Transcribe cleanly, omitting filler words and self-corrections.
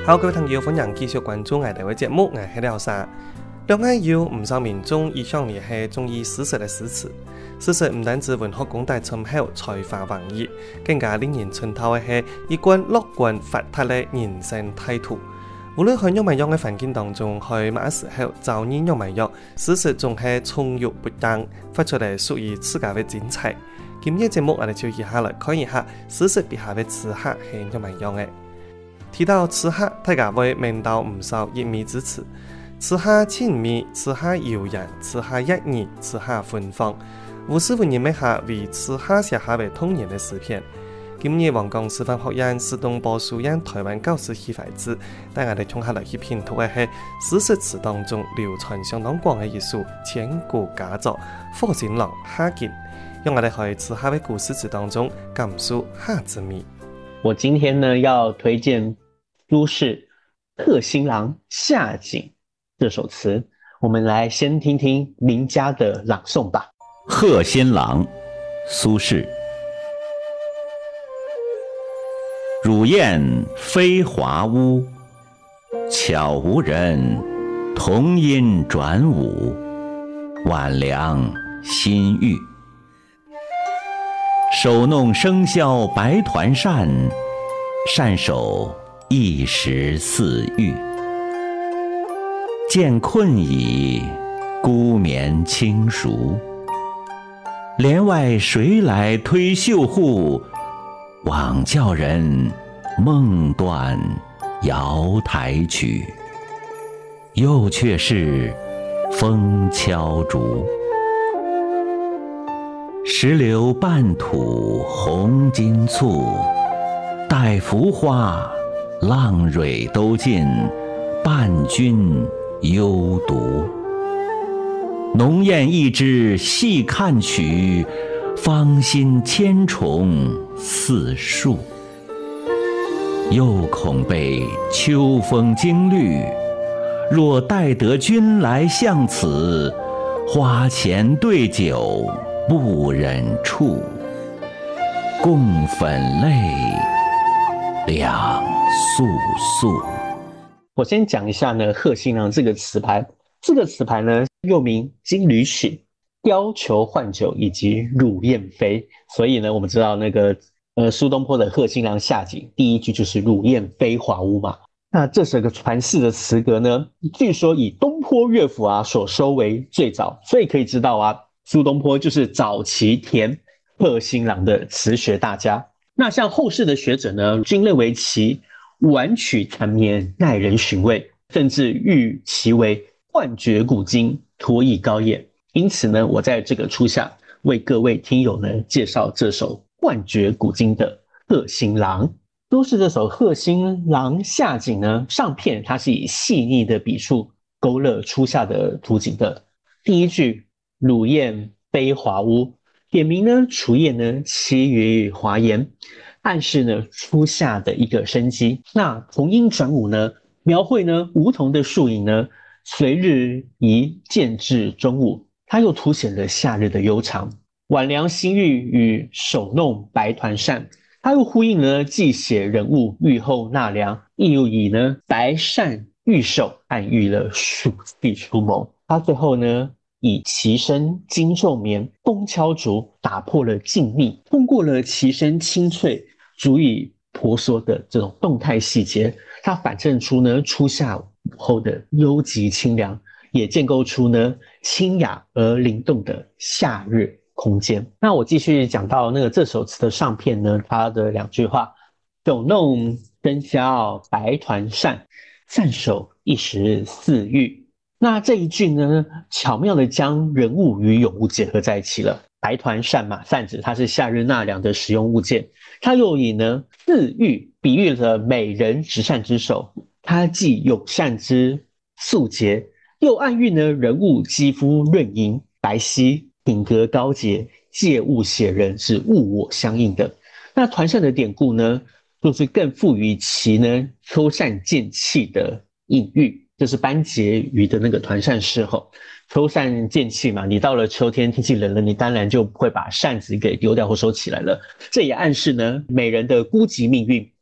好，各位朋友，歡迎繼續關注我哋嘅節目，我係廖沙。兩岸有唔少民眾一向也係中意史實嘅詩詞，史實唔單止文學功大深厚、才華橫溢，更加令人稱頭嘅係一貫樂觀發達嘅人生態度。無論喺玉米樣嘅環境當中，去乜時候就念玉米樣，史實仲係從容不驚，發出嚟屬於自家嘅精彩。今日節目我哋就以下來看一下史實筆下嘅詞客係玉米樣嘅。提到詞客，大家會聞到唔少一味之詞，詞客親密，詞客悠然，詞客一義，詞客芬芳。吳師傅認為下為詞客寫下為童年的詩篇。今日王江師範學院史東坡書院台灣教師協會誌，帶我哋從下來去品讀嘅係史實詞當中流傳相當廣嘅一首千古佳作《賀新郎下敬》，讓我哋喺詞客嘅故事詞當中感受下之美。 我今天呢要推薦蘇軾《賀新郎下敬》這首詞，我們來先聽聽名家的朗誦吧。 賀新郎，蘇軾。乳燕飛華屋，巧無人，童音轉舞，晚涼新玉。手弄生绡白團扇，扇手一時似玉。見困矣，孤眠輕熟。簾外誰來推繡戶？枉叫人夢斷瑤台曲。又卻是風敲竹。石榴半吐紅巾簇，待浮花浪蕊都盡，伴君幽獨。濃豔一枝細看取，芳心千重似樹。又恐被秋風驚綠，若待得君來向此，花前對酒不忍觸，共粉淚兩肅肅。 我先講一下呢，賀新郎這個詞牌。這個詞牌呢，又名金縷曲、貂裘換酒以及乳燕飛。所以呢，我們知道那個蘇東坡的《賀新郎下敬》第一句就是乳燕飛華屋嘛。那這是個傳世的詞格呢，據說以東坡樂府啊所收為最早，所以可以知道啊，蘇東坡就是早期填賀新郎的詞學大家。那像後世的學者呢，均認為其婉曲纏綿，耐人尋味，甚至譽其為幻絕古今，托逸高也。因此呢，我在這個初夏為各位聽友呢介紹這首幻絕古今的賀新郎。蘇軾這首《賀新郎下敬》呢，上片它是以細膩的筆觸勾勒初夏的圖景的。第一句乳燕飛華屋，點明呢雛燕呢棲於華檐，暗示呢初夏的一個生機。那童音轉舞呢，描繪呢梧桐的樹影呢隨日移漸至中午，它又凸顯了夏日的悠長。晚涼新玉與手弄白團扇，它又呼應了既寫人物玉後納涼，又以呢白扇玉手暗喻了暑氣出謀。它最後呢以其聲驚晝眠，風敲竹打破了靜謐，通過了其聲清脆足以婆娑的這種動態細節，它反襯出呢初夏午後的幽寂清涼，也建構出呢清雅而靈動的夏日空間。那我繼續講到那個這首詞的上片呢，它的兩句話：手弄生绡白團扇，扇手一時似玉。那這一句呢，巧妙地將人物與詠物結合在一起了。白團扇嘛，扇子它是夏日納涼的實用物件，它又以呢似玉比喻了美人執扇之手，它既友善之素潔，又暗喻呢人物肌膚潤瑩白皙，品格高潔，借物寫人是物我相應的。那團扇的典故呢，就是更賦予其呢秋扇漸氣的隱喻。就是班婕妤的那個團扇詩吼，秋扇漸氣嘛，你到了秋天天氣冷了，你當然就不會把扇子給丟掉或收起來了。這也暗示呢美人的孤寂命運，